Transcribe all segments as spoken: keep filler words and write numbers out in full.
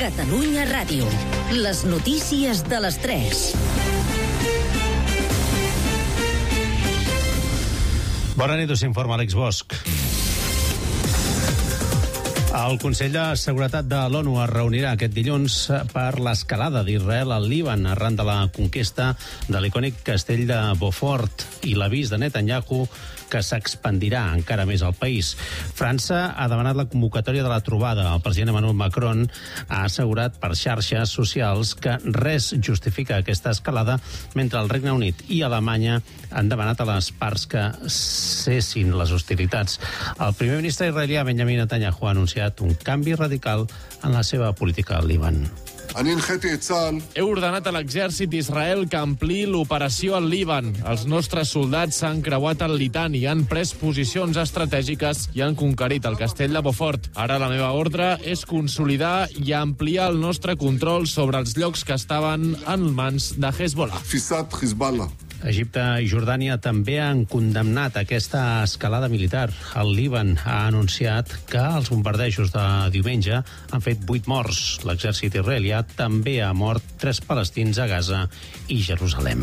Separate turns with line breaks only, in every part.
Catalunya Ràdio. Les notícies de les tres.
Bona nit, us informa Àlex Bosch. El Consell de Seguretat de l'ONU es reunirà aquest dilluns per l'escalada d'Israel al Líban arran de la conquesta de l'icònic castell de Beaufort i l'avís de Netanyahu que s'expandirà encara més al país. França ha demanat la convocatòria de la trobada. El president Emmanuel Macron ha assegurat per xarxes socials que res justifica aquesta escalada, mentre el Regne Unit i Alemanya han demanat a les parts que cessin les hostilitats. El primer ministre israelià Benjamin Netanyahu ha anunciat un canvi radical en la seva política al Líban.
He ordenat a l'exèrcit d'Israel que ampliï l'operació al Líban. Els nostres soldats s'han creuat el Litani, han pres posicions estratègiques i han conquerit el castell de Beaufort. Ara la meva ordre és consolidar i ampliar el nostre control sobre els llocs que estaven en mans de Hezbollah.
Egipte i Jordània també han condemnat aquesta escalada militar. El Líban ha anunciat que els bombardejos de diumenge han fet vuit morts. L'exèrcit israelià també ha mort tres palestins a Gaza i Jerusalem.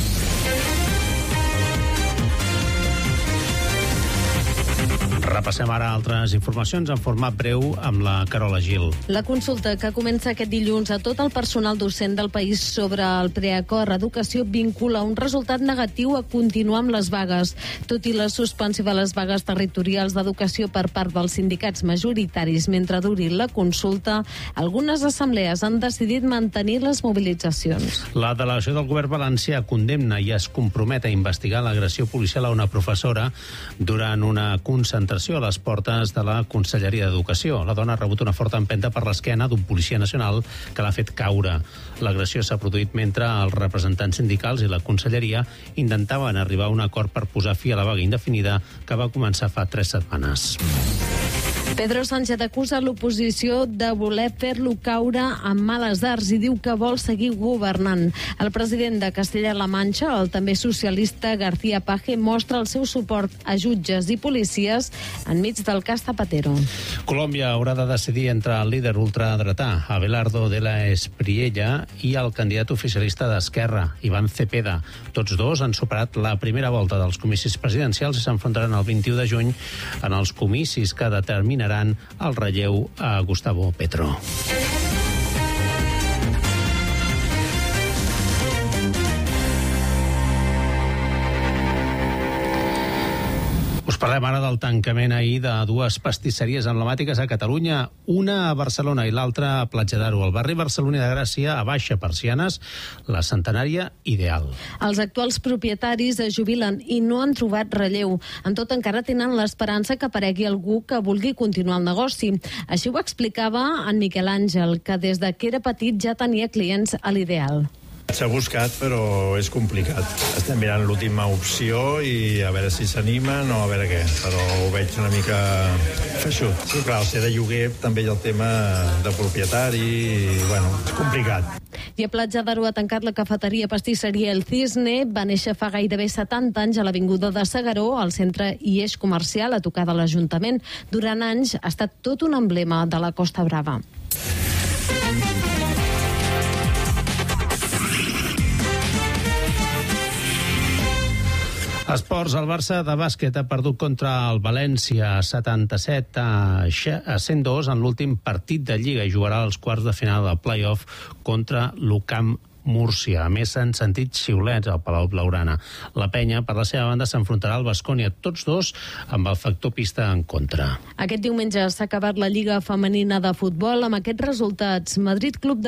Repassem ara altres informacions en format breu amb la Carola Gil.
La consulta que comença aquest dilluns a tot el personal docent del país sobre el preacord Educació vincula un resultat negatiu a continuar amb les vagues. Tot i la suspensió de les vagues territorials d'educació per part dels sindicats majoritaris mentre duri la consulta, algunes assemblees han decidit mantenir les mobilitzacions.
La delegació del govern valencià condemna i es compromet a investigar l'agressió policial a una professora durant una concentració a les portes de la Conselleria d'Educació. La dona ha rebut una forta empenta per l'esquena d'un policia nacional que l'ha fet caure. L'agressió s'ha produït mentre els representants sindicals i la Conselleria intentaven arribar a un acord per posar fi a la vaga indefinida que va començar fa tres setmanes.
Pedro Sánchez acusa l'oposició de voler fer-lo caure amb males arts i diu que vol seguir governant. El president de Castella-La Manxa, el també socialista García Paje, mostra el seu suport a jutges i policies enmig del cas Zapatero.
Colòmbia haurà de decidir entre el líder ultradretà, Abelardo de la Espriella, i el candidat oficialista d'Esquerra, Iván Cepeda. Tots dos han superat la primera volta dels comicis presidencials i s'enfrontaran el vint-i-u de juny en els comicis que determinaran el relleu a Gustavo Petro. Us parlem ara del tancament ahir de dues pastisseries emblemàtiques a Catalunya, una a Barcelona i l'altra a Platja d'Aro. Al barri barceloní de Gràcia, a Baixa Persianes, la Centenària Ideal.
Els actuals propietaris es jubilen i no han trobat relleu. En tot, encara tenen l'esperança que aparegui algú que vulgui continuar el negoci. Així ho explicava en Miquel Àngel, que des de que era petit ja tenia clients a l'Ideal.
S'ha buscat, però és complicat. Estem mirant l'última opció i a veure si s'animen o a veure què, però ho veig una mica feixut. Sí, clar, al ser de lloguer també hi ha el tema de propietari i, bueno, és complicat.
I a Platja d'Aro ha tancat la cafeteria pastisseria El Cisne. Va néixer fa gairebé setanta anys a l'avinguda de Segaró, al centre i eix comercial a tocar de l'Ajuntament. Durant anys ha estat tot un emblema de la Costa Brava.
Esports, el Barça de bàsquet ha perdut contra el València setanta-set a cent dos en l'últim partit de Lliga i jugarà als quarts de final del play-off contra l'Ucam Múrcia. A més, s'han sentit xiulets al Palau Blaugrana. La penya, per la seva banda, s'enfrontarà al Baskonia, tots dos amb el factor pista en contra.
Aquest diumenge s'ha acabat la Lliga Femenina de Futbol amb aquests resultats. Madrid Club de